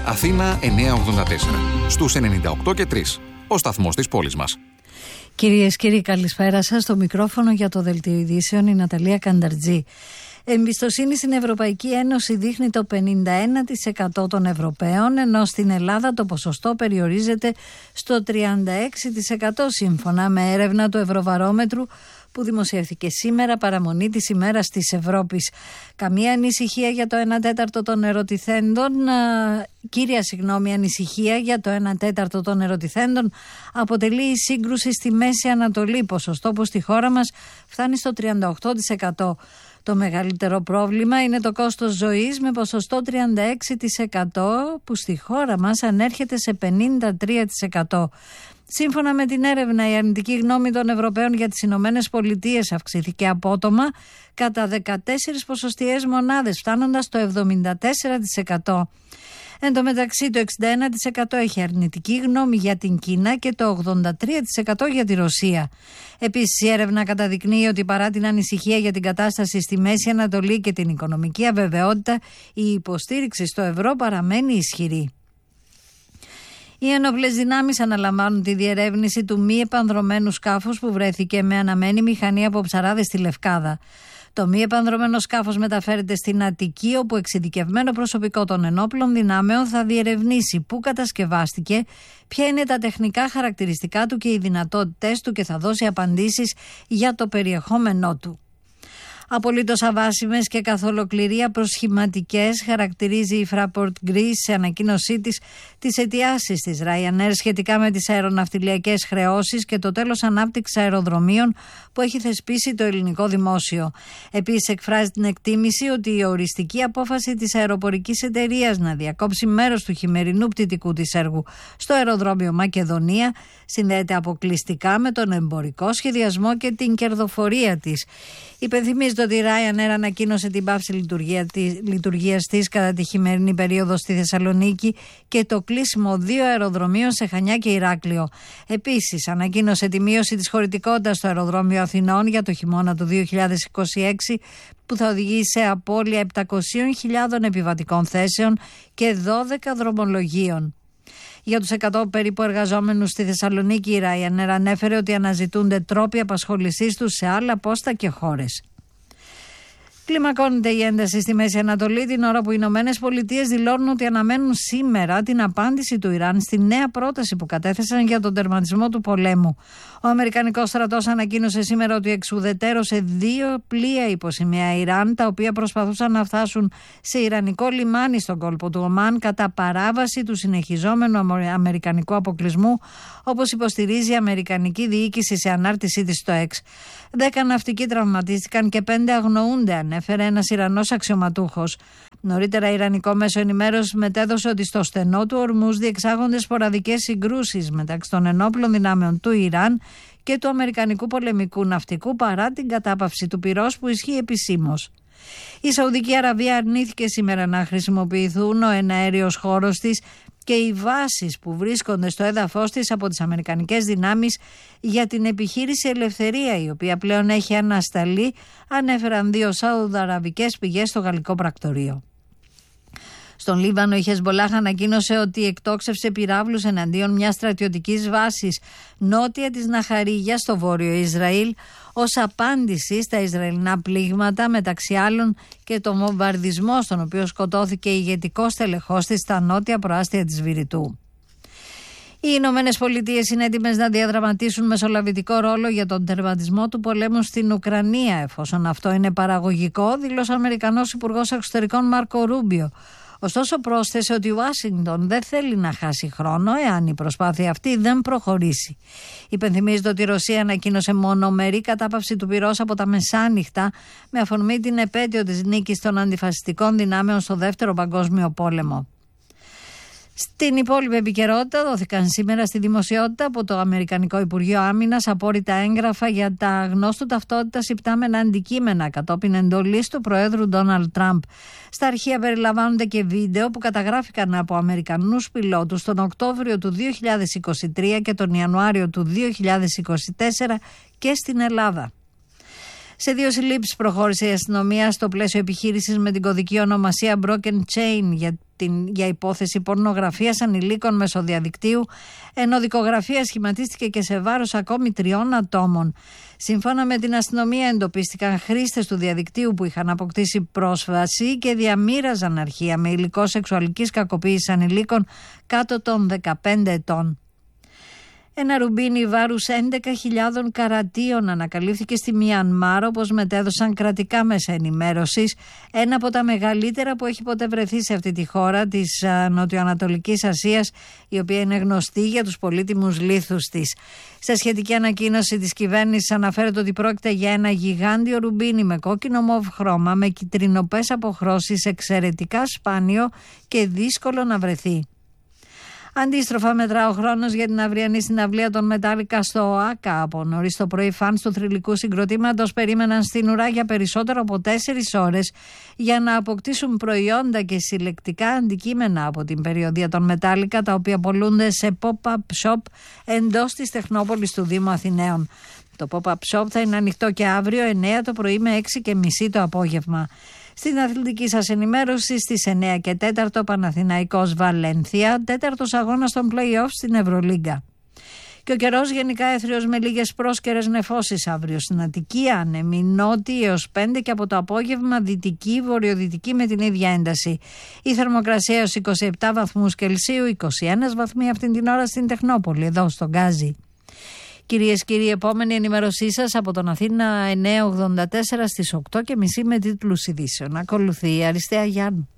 Αθήνα 984. Στους 98 και 3. Ο σταθμός της πόλης μας. Κυρίες και κύριοι, καλησπέρα σας. Στο μικρόφωνο για το Δελτίο Ειδήσεων η Ναταλία Κανταρτζή. Εμπιστοσύνη στην Ευρωπαϊκή Ένωση δείχνει το 51% των Ευρωπαίων, ενώ στην Ελλάδα το ποσοστό περιορίζεται στο 36% σύμφωνα με έρευνα του Ευρωβαρόμετρου που δημοσιεύθηκε σήμερα, παραμονή της ημέρας της Ευρώπης. Καμία ανησυχία για το 1/4 των ερωτηθέντων, κύρια ανησυχία για το 1/4 των ερωτηθέντων αποτελεί η σύγκρουση στη Μέση Ανατολή, ποσοστό που στη χώρα μας φτάνει στο 38%. Το μεγαλύτερο πρόβλημα είναι το κόστος ζωής με ποσοστό 36% που στη χώρα μας ανέρχεται σε 53%. Σύμφωνα με την έρευνα, η αρνητική γνώμη των Ευρωπαίων για τις Ηνωμένες Πολιτείες αυξήθηκε απότομα κατά 14 ποσοστιαίες μονάδες, φτάνοντας στο 74%. Εν τω μεταξύ, το 61% έχει αρνητική γνώμη για την Κίνα και το 83% για τη Ρωσία. Επίσης, η έρευνα καταδεικνύει ότι παρά την ανησυχία για την κατάσταση στη Μέση Ανατολή και την οικονομική αβεβαιότητα, η υποστήριξη στο ευρώ παραμένει ισχυρή. Οι ένοπλες δυνάμεις αναλαμβάνουν τη διερεύνηση του μη επανδρωμένου σκάφους που βρέθηκε με αναμένη μηχανή από ψαράδες στη Λευκάδα. Το μη επανδρωμένο σκάφος μεταφέρεται στην Αττική, όπου εξειδικευμένο προσωπικό των ενόπλων δυνάμεων θα διερευνήσει πού κατασκευάστηκε, ποια είναι τα τεχνικά χαρακτηριστικά του και οι δυνατότητες του και θα δώσει απαντήσεις για το περιεχόμενό του. Απολύτως αβάσιμες και καθ' ολοκληρία προσχηματικές χαρακτηρίζει η Fraport Greece σε ανακοίνωσή της τις αιτιάσεις της Ryanair σχετικά με τις αεροναυτιλιακές χρεώσεις και το τέλος ανάπτυξης αεροδρομίων που έχει θεσπίσει το ελληνικό δημόσιο. Επίσης, εκφράζει την εκτίμηση ότι η οριστική απόφαση της αεροπορικής εταιρείας να διακόψει μέρος του χειμερινού πτυτικού της έργου στο αεροδρόμιο Μακεδονία συνδέεται αποκλειστικά με τον εμπορικό σχεδιασμό και την κερδοφορία της. Υπενθυμίζεται ότι η Ryanair ανακοίνωσε την πάυση λειτουργίας της κατά τη χειμερινή περίοδο στη Θεσσαλονίκη και το κλείσιμο 2 αεροδρομίων σε Χανιά και Ηράκλειο. Επίσης, ανακοίνωσε τη μείωση της χωρητικότητας στο αεροδρόμιο Αθηνών για το χειμώνα του 2026, που θα οδηγήσει σε απώλεια 700.000 επιβατικών θέσεων και 12 δρομολογίων. Για τους 100 περίπου εργαζόμενους στη Θεσσαλονίκη, η Ryanair ανέφερε ότι αναζητούνται τρόποι απασχόλησής τους σε άλλα πόστα και χώρες. Κλιμακώνεται η ένταση στη Μέση Ανατολή την ώρα που οι Ηνωμένες Πολιτείες δηλώνουν ότι αναμένουν σήμερα την απάντηση του Ιράν στη νέα πρόταση που κατέθεσαν για τον τερματισμό του πολέμου. Ο Αμερικανικός στρατός ανακοίνωσε σήμερα ότι εξουδετέρωσε 2 πλοία υποσημαία Ιράν, τα οποία προσπαθούσαν να φτάσουν σε ιρανικό λιμάνι στον κόλπο του Ομάν κατά παράβαση του συνεχιζόμενου αμερικανικού αποκλεισμού, όπως υποστηρίζει η αμερικανική διοίκηση σε ανάρτησή της στο X. 10 ναυτικοί τραυματίστηκαν και 5 αγνοούνται, ανέφερε ένας Ιρανός αξιωματούχος. Νωρίτερα, Ιρανικό μέσο ενημέρωσης μετέδωσε ότι στο στενό του Ορμούζ διεξάγονται σποραδικές συγκρούσεις μεταξύ των ενόπλων δυνάμεων του Ιράν και του αμερικανικού πολεμικού ναυτικού παρά την κατάπαυση του πυρός που ισχύει επισήμως. Η Σαουδική Αραβία αρνήθηκε σήμερα να χρησιμοποιηθούν ο εναέριος χώρος της και οι βάσεις που βρίσκονται στο έδαφος της από τις αμερικανικές δυνάμεις για την επιχείρηση Ελευθερία, η οποία πλέον έχει ανασταλεί, ανέφεραν 2 σαουδαραβικές πηγές στο γαλλικό πρακτορείο. Στον Λίβανο, η Χεσμπολάχ ανακοίνωσε ότι εκτόξευσε πυράβλους εναντίον μιας στρατιωτικής βάσης νότια της Ναχαρίγιας στο βόρειο Ισραήλ ως απάντηση στα Ισραηλινά πλήγματα, μεταξύ άλλων και τον βομβαρδισμό στον οποίο σκοτώθηκε ηγετικός τελεχός της στα νότια προάστια της Βηρητού. Οι Ηνωμένες Πολιτείες είναι έτοιμες να διαδραματίσουν μεσολαβητικό ρόλο για τον τερματισμό του πολέμου στην Ουκρανία, εφόσον αυτό είναι παραγωγικό, δήλωσε ο Αμερικανός Υπουργός Εξωτερικών Μάρκο Ρούμπιο. Ωστόσο, πρόσθεσε ότι η Ουάσιγκτον δεν θέλει να χάσει χρόνο εάν η προσπάθεια αυτή δεν προχωρήσει. Υπενθυμίζεται ότι η Ρωσία ανακοίνωσε μονομερή κατάπαυση του πυρός από τα μεσάνυχτα με αφορμή την επέτειο της νίκης των αντιφασιστικών δυνάμεων στο Δεύτερο Παγκόσμιο Πόλεμο. Στην υπόλοιπη επικαιρότητα, δόθηκαν σήμερα στη δημοσιότητα από το Αμερικανικό Υπουργείο Άμυνας απόρριτα έγγραφα για τα αγνώστου ταυτότητας υπτάμενα αντικείμενα κατόπιν εντολής του Προέδρου Ντόναλντ Τραμπ. Στα αρχεία περιλαμβάνονται και βίντεο που καταγράφηκαν από Αμερικανούς πιλότους τον Οκτώβριο του 2023 και τον Ιανουάριο του 2024 και στην Ελλάδα. Σε 2 συλλήψεις προχώρησε η αστυνομία στο πλαίσιο επιχείρησης με την κωδική ονομασία Broken Chain για υπόθεση πορνογραφίας ανηλίκων μέσω διαδικτύου, ενώ δικογραφία σχηματίστηκε και σε βάρος ακόμη 3 ατόμων. Σύμφωνα με την αστυνομία, εντοπίστηκαν χρήστες του διαδικτύου που είχαν αποκτήσει πρόσβαση και διαμοίραζαν αρχεία με υλικό σεξουαλικής κακοποίησης ανηλίκων κάτω των 15 ετών. Ένα ρουμπίνι βάρους 11.000 καρατίων ανακαλύφθηκε στη Μιανμάρ, όπως μετέδωσαν κρατικά μέσα ενημέρωσης, ένα από τα μεγαλύτερα που έχει ποτέ βρεθεί σε αυτή τη χώρα της Νοτιοανατολικής Ασίας, η οποία είναι γνωστή για τους πολύτιμους λίθους της. Στα σχετική ανακοίνωση της κυβέρνησης αναφέρεται ότι πρόκειται για ένα γιγάντιο ρουμπίνι με κόκκινο μοβ χρώμα, με κυτρινοπές αποχρώσεις, εξαιρετικά σπάνιο και δύσκολο να βρεθεί. Αντίστροφα, μετρά ο χρόνος για την αυριανή συναυλία των Metallica στο ΟΑΚΑ. Από νωρίς το πρωί, φανς του θρυλικού συγκροτήματος περίμεναν στην ουρά για περισσότερο από 4 ώρες για να αποκτήσουν προϊόντα και συλλεκτικά αντικείμενα από την περιοδία των Metallica, τα οποία πολλούνται σε pop-up shop εντός της Τεχνόπολης του Δήμου Αθηναίων. Το pop-up shop θα είναι ανοιχτό και αύριο 9 το πρωί με 6:30 το απόγευμα. Στην αθλητική σας ενημέρωση, στις 9 και 4 Παναθηναϊκός Βαλένθια, 4ος αγώνας των play-off στην Ευρωλίγκα. Και ο καιρός γενικά έθριος με λίγες πρόσκαιρες νεφώσεις αύριο. Στην Αττική άνεμη νότιοι έως 5 και από το απόγευμα δυτική, βορειοδυτική με την ίδια ένταση. Η θερμοκρασία έως 27 βαθμούς Κελσίου, 21 βαθμοί αυτήν την ώρα στην Τεχνόπολη, εδώ στον Γκάζι. Κυρίες και κύριοι, επόμενη ενημέρωσή σας από τον Αθήνα 984 στις 8:30 με τίτλους ειδήσεων. Ακολουθεί η Αριστεία Γιάννου.